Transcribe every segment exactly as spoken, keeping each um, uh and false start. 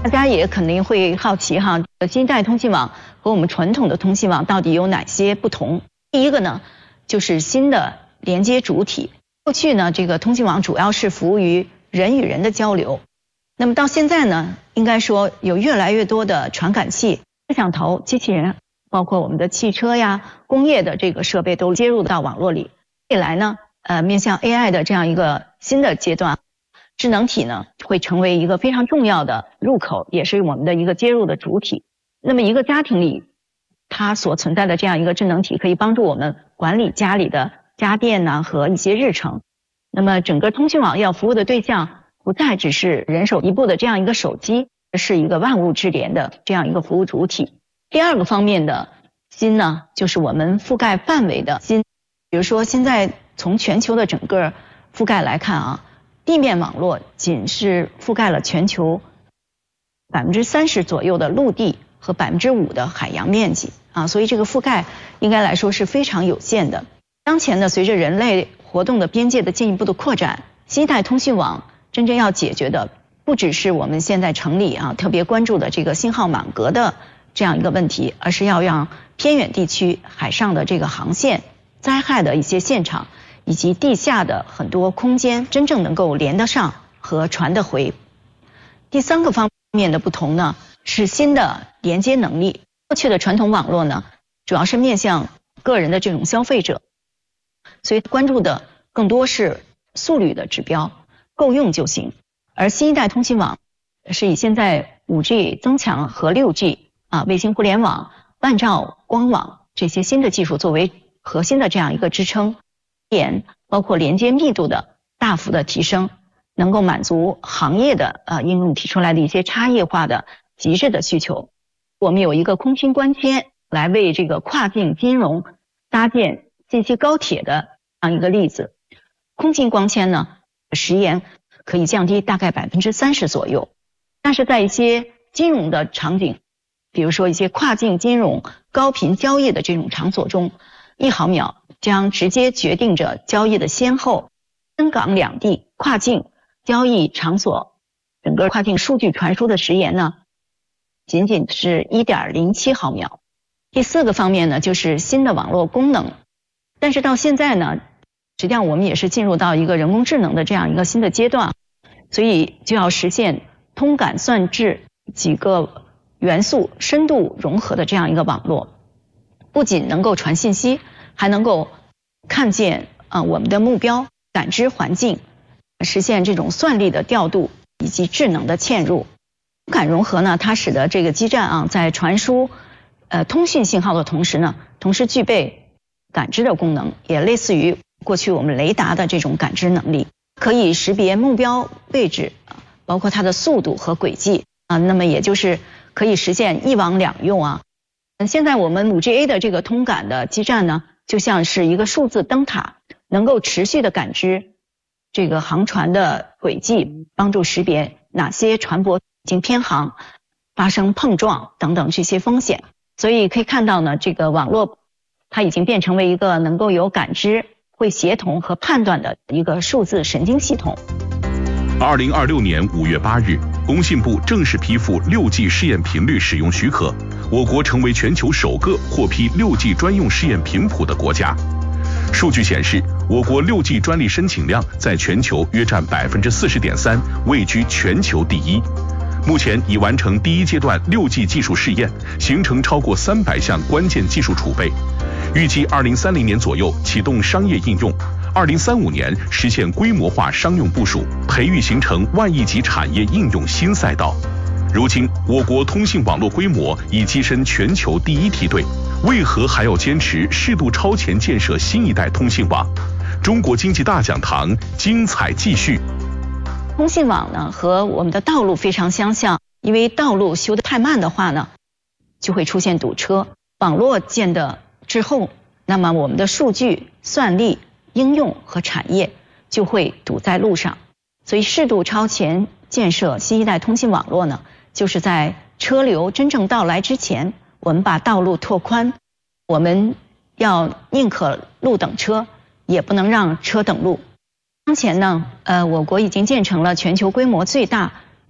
大家也肯定会好奇哈，新一代通信网和我们传统的通信网到底有哪些不同？第一个呢，就是新的连接主体。过去呢，这个通信网主要是服务于人与人的交流，那么到现在呢，应该说有越来越多的传感器、摄像头、机器人，包括我们的汽车呀、工业的这个设备都接入到网络里。未来呢，呃，面向 A I 的这样一个新的阶段，智能体呢会成为一个非常重要的入口，也是我们的一个接入的主体。那么一个家庭里，它所存在的这样一个智能体，可以帮助我们管理家里的家电呢和一些日程。那么整个通讯网要服务的对象，不再只是人手一部的这样一个手机，而是一个万物智联的这样一个服务主体。第二个方面的新呢，就是我们覆盖范围的新。比如说现在从全球的整个覆盖来看啊，地面网络仅是覆盖了全球百分之三十左右的陆地和百分之五的海洋面积啊，所以这个覆盖应该来说是非常有限的。当前呢，随着人类活动的边界的进一步的扩展，新一代通讯网真正要解决的，不只是我们现在城里啊特别关注的这个信号满格的这样一个问题，而是要让偏远地区海上的这个航线、灾害的一些现场，以及地下的很多空间真正能够连得上和传得回。第三个方面的不同呢，是新的连接能力。过去的传统网络呢，主要是面向个人的这种消费者，所以关注的更多是速率的指标，够用就行。而新一代通信网是以现在 五 G 增强和 六 G 啊卫星互联网、万兆光网这些新的技术作为核心的这样一个支撑，点包括连接密度的大幅的提升，能够满足行业的呃应用提出来的一些差异化的极致的需求。我们有一个空心光纤来为这个跨境金融搭建信息高铁的这样一个例子。空心光纤呢，时延可以降低大概百分之三十左右，但是在一些金融的场景，比如说一些跨境金融高频交易的这种场所中，一毫秒将直接决定着交易的先后。深港两地跨境交易场所整个跨境数据传输的时延呢，仅仅是 一点零七毫秒。第四个方面呢，就是新的网络功能。但是到现在呢，实际上我们也是进入到一个人工智能的这样一个新的阶段，所以就要实现通感算质几个元素深度融合的这样一个网络，不仅能够传信息，还能够看见啊、呃、我们的目标，感知环境，实现这种算力的调度以及智能的嵌入。通感融合呢，它使得这个基站啊在传输呃通讯信号的同时呢，同时具备感知的功能，也类似于过去我们雷达的这种感知能力，可以识别目标位置，包括它的速度和轨迹啊，那么也就是可以实现一网两用啊。现在我们 五 G A 的这个通感的基站呢，就像是一个数字灯塔，能够持续的感知这个航船的轨迹，帮助识别哪些船舶已经偏航、发生碰撞等等这些风险。所以可以看到呢，这个网络它已经变成为一个能够有感知、会协同和判断的一个数字神经系统。 二零二六年五月八日，工信部正式批复 六 G 试验频率使用许可，我国成为全球首个获批 六 G 专用试验频谱的国家。数据显示，我国 六 G 专利申请量在全球约占 百分之四十点三， 位居全球第一。目前已完成第一阶段 六 G 技术试验，形成超过三百项关键技术储备，预计二零三零年左右启动商业应用，二零三五年实现规模化商用部署，培育形成万亿级产业应用新赛道。如今，我国通信网络规模已跻身全球第一梯队，为何还要坚持适度超前建设新一代通信网？中国经济大讲堂精彩继续。 通信网呢和我们的道路非常相像，因为道路修得太慢的话呢，就会出现堵车。网络建得滞后，那么我们的数据、算力、应用和产业就会堵在路上。所以适度超前建设新一代通信网络呢，就是在车流真正到来之前，我们把道路拓宽。我们要宁可路等车，也不能让车等路。当前呢，呃，我国已经建成了全球规模最大、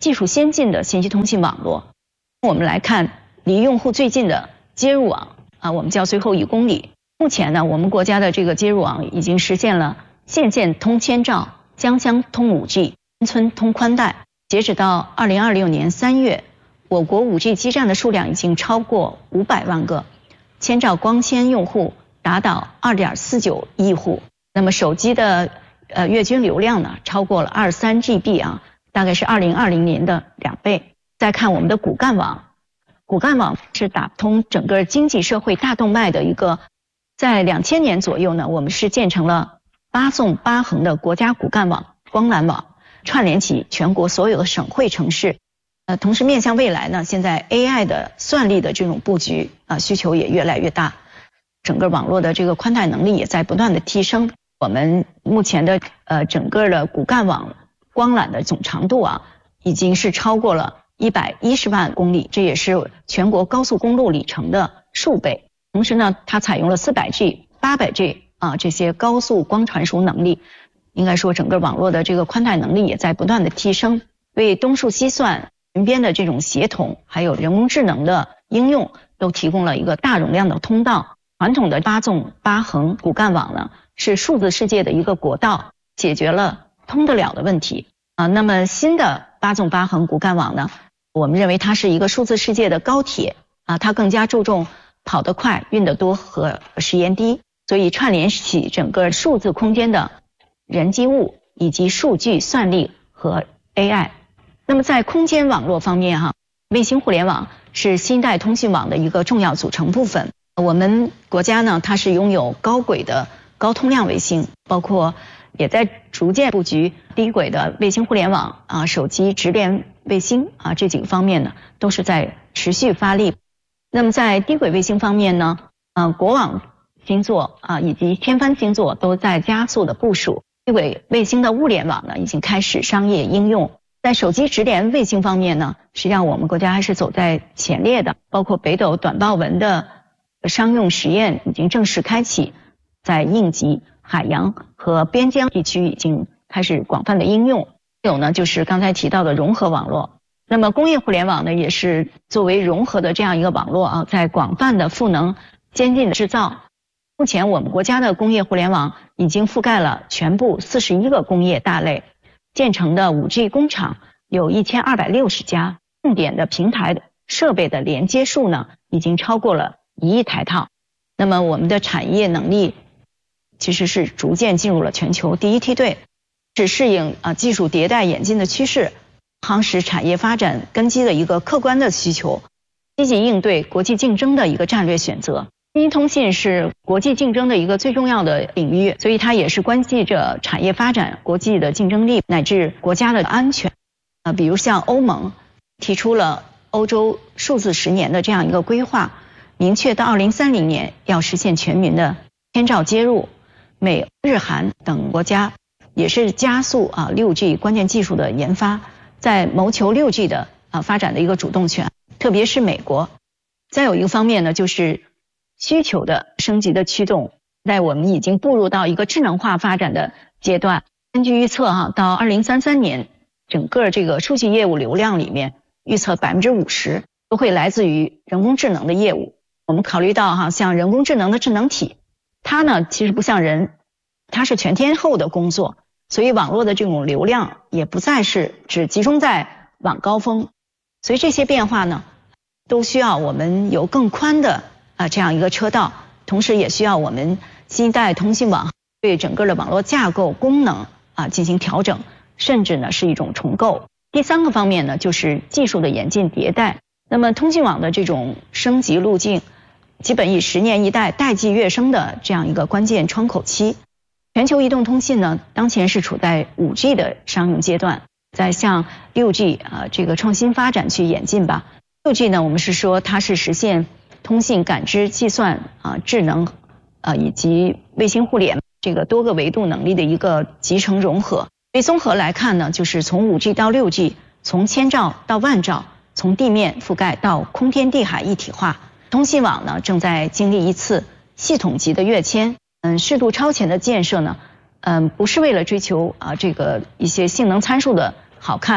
技术先进的信息通信网络。我们来看离用户最近的接入网啊，我们叫最后一公里。目前呢，我们国家的这个接入网已经实现了县县通千兆、乡乡通 五 G、村村通宽带。截止到二零二六年三月，我国 五 G 基站的数量已经超过五百万个，千兆光纤用户达到 二点四九亿户。那么手机的呃月均流量呢，超过了二十三 G B 啊，大概是二零二零年的两倍。再看我们的骨干网，骨干网是打通整个经济社会大动脉的一个，在两千年左右呢，我们是建成了八纵八横的国家骨干网光缆网，串联起全国所有的省会城市。呃，同时面向未来呢，现在 A I 的算力的这种布局啊、呃，需求也越来越大，整个网络的这个宽带能力也在不断的提升。我们目前的呃整个的骨干网光缆的总长度啊，已经是超过了一百一十万公里，这也是全国高速公路里程的数倍。同时呢，它采用了 四百 G、八百 G 啊这些高速光传输能力，应该说整个网络的这个宽带能力也在不断的提升，为东数西算、云边的这种协同，还有人工智能的应用，都提供了一个大容量的通道。传统的八纵八横骨干网呢，是数字世界的一个国道，解决了通得了的问题啊。那么新的八纵八横骨干网呢，我们认为它是一个数字世界的高铁啊，它更加注重跑得快、运得多和时延低，所以串联起整个数字空间的人机物以及数据算力和 A I。那么在空间网络方面哈，卫星互联网是新一代通信网的一个重要组成部分。我们国家呢，它是拥有高轨的高通量卫星，包括也在逐渐布局低轨的卫星互联网啊、手机直连卫星啊这几个方面呢，都是在持续发力。那么在低轨卫星方面呢，呃，国网星座啊以及天帆星座都在加速的部署。低轨卫星的物联网呢，已经开始商业应用。在手机直连卫星方面呢，实际上我们国家还是走在前列的，包括北斗短报文的商用实验已经正式开启，在应急、海洋和边疆地区已经开始广泛的应用。还有呢，就是刚才提到的融合网络。那么工业互联网呢，也是作为融合的这样一个网络啊，在广泛的赋能、先进的制造。目前我们国家的工业互联网已经覆盖了全部四十一个工业大类，建成的 五 G 工厂有一千二百六十家，重点的平台设备的连接数呢，已经超过了一亿台套。那么我们的产业能力其实是逐渐进入了全球第一梯队，是适应啊技术迭代演进的趋势，夯实产业发展根基的一个客观的需求，积极应对国际竞争的一个战略选择。信息通信是国际竞争的一个最重要的领域，所以它也是关系着产业发展、国际的竞争力乃至国家的安全。啊，比如像欧盟提出了欧洲数字十年的这样一个规划，明确到二零三零年要实现全民的千兆接入，美、日、韩等国家也是加速啊 六 G 关键技术的研发，在谋求 六 G 的啊发展的一个主动权，特别是美国。再有一个方面呢，就是需求的升级的驱动，在我们已经步入到一个智能化发展的阶段。根据预测哈，到二零三三年，整个这个数据业务流量里面，预测百分之五十都会来自于人工智能的业务。我们考虑到哈，像人工智能的智能体，它呢其实不像人，它是全天候的工作，所以网络的这种流量也不再是只集中在晚高峰。所以这些变化呢，都需要我们有更宽的啊这样一个车道，同时也需要我们新一代通信网对整个的网络架构功能啊进行调整，甚至呢是一种重构。第三个方面呢，就是技术的演进迭代。那么通信网的这种升级路径，基本以十年一代、代际跃升的这样一个关键窗口期。全球移动通信呢，当前是处在 五 G 的商用阶段，在向 六 G 啊这个创新发展去演进吧。六 G 呢，我们是说它是实现通信、感知、计算啊、智能啊以及卫星互联这个多个维度能力的一个集成融合。所以综合来看呢，就是从 五 G 到 六 G， 从千兆到万兆，从地面覆盖到空天地海一体化。通信网呢正在经历一次系统级的跃迁，嗯，适度超前的建设呢，嗯，不是为了追求啊这个一些性能参数的好看，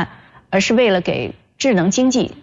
而是为了给智能经济